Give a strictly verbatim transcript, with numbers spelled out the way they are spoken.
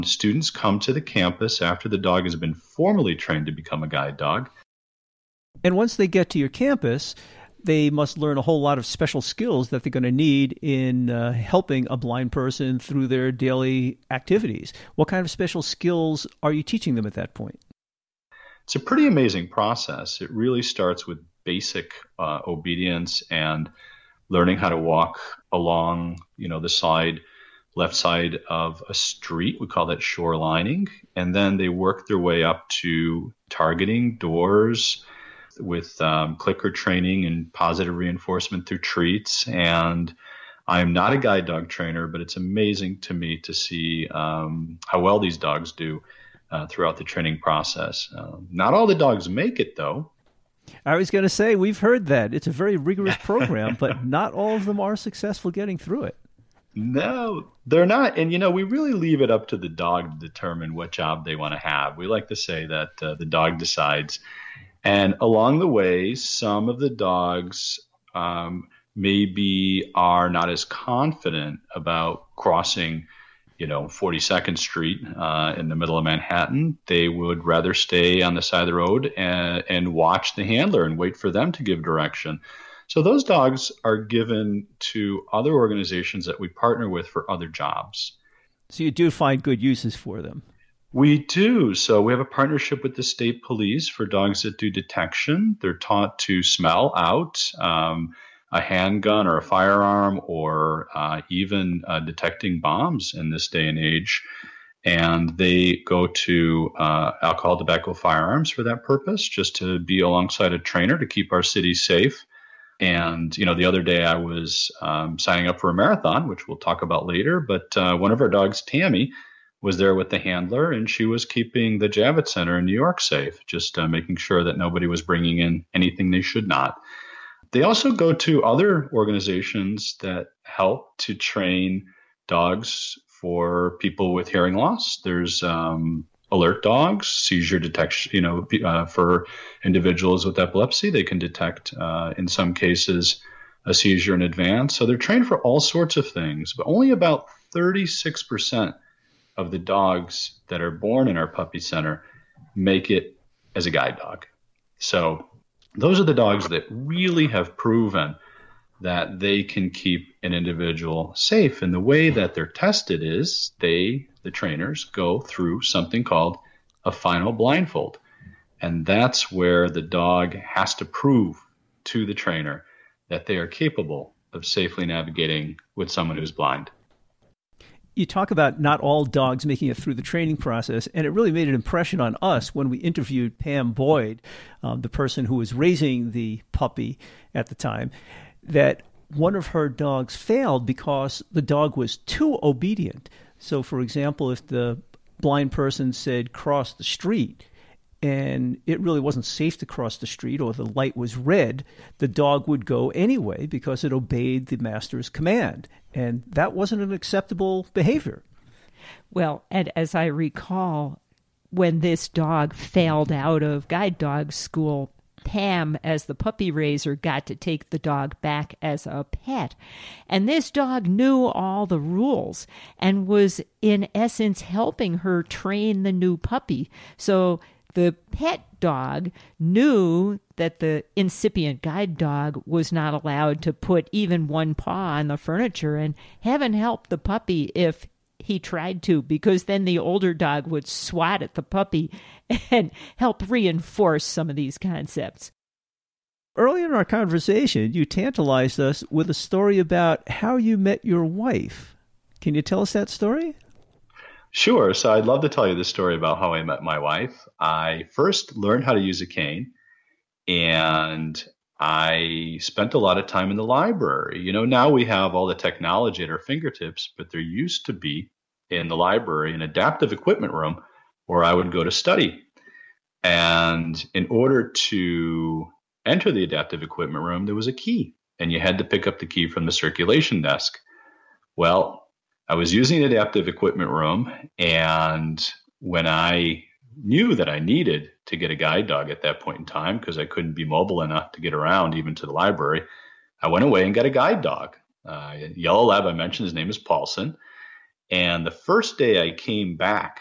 Students come to the campus after the dog has been formally trained to become a guide dog. And once they get to your campus, they must learn a whole lot of special skills that they're going to need in uh, helping a blind person through their daily activities. What kind of special skills are you teaching them at that point? It's a pretty amazing process. It really starts with basic uh, obedience and learning how to walk along, you know, the side, left side of a street. We call that shorelining. And then they work their way up to targeting doors with um, clicker training and positive reinforcement through treats. And I'm not a guide dog trainer, but it's amazing to me to see um, how well these dogs do uh, throughout the training process. Uh, not all the dogs make it, though. I was going to say, we've heard that. It's a very rigorous program, but not all of them are successful getting through it. No, they're not. And, you know, we really leave it up to the dog to determine what job they want to have. We like to say that uh, the dog decides. And along the way, some of the dogs um, maybe are not as confident about crossing, you know, forty-second Street uh, in the middle of Manhattan. They would rather stay on the side of the road and, and watch the handler and wait for them to give direction. So those dogs are given to other organizations that we partner with for other jobs. So you do find good uses for them. We do. So we have a partnership with the state police for dogs that do detection. They're taught to smell out um, a handgun or a firearm or uh, even uh, detecting bombs in this day and age. And they go to uh, alcohol, tobacco, firearms for that purpose, just to be alongside a trainer to keep our city safe. And, you know, the other day I was um, signing up for a marathon, which we'll talk about later. But uh, one of our dogs, Tammy, was there with the handler, and she was keeping the Javits Center in New York safe, just uh, making sure that nobody was bringing in anything they should not. They also go to other organizations that help to train dogs for people with hearing loss. There's um, alert dogs, seizure detection, you know, uh, for individuals with epilepsy. They can detect, uh, in some cases, a seizure in advance. So they're trained for all sorts of things, but only about thirty-six percent of the dogs that are born in our puppy center make it as a guide dog. So those are the dogs that really have proven that they can keep an individual safe. And the way that they're tested is they, the trainers, go through something called a final blindfold. And that's where the dog has to prove to the trainer that they are capable of safely navigating with someone who's blind. You talk about not all dogs making it through the training process, and it really made an impression on us when we interviewed Pam Boyd, um, the person who was raising the puppy at the time, that one of her dogs failed because the dog was too obedient. So, for example, if the blind person said cross the street, and it really wasn't safe to cross the street or the light was red, the dog would go anyway because it obeyed the master's command. And that wasn't an acceptable behavior. Well, and as I recall, when this dog failed out of guide dog school, Pam, as the puppy raiser, got to take the dog back as a pet. And this dog knew all the rules and was, in essence, helping her train the new puppy. So the pet dog knew that the incipient guide dog was not allowed to put even one paw on the furniture, and heaven help the puppy if he tried to, because then the older dog would swat at the puppy and help reinforce some of these concepts. Early in our conversation, you tantalized us with a story about how you met your wife. Can you tell us that story? Sure. So I'd love to tell you the story about how I met my wife. I first learned how to use a cane, and I spent a lot of time in the library. You know, now we have all the technology at our fingertips, but there used to be in the library an adaptive equipment room where I would go to study. And in order to enter the adaptive equipment room, there was a key, and you had to pick up the key from the circulation desk. Well, I was using the adaptive equipment room, and when I knew that I needed to get a guide dog at that point in time, because I couldn't be mobile enough to get around even to the library, I went away and got a guide dog. Uh, Yellow Lab, I mentioned, his name is Paulson. And the first day I came back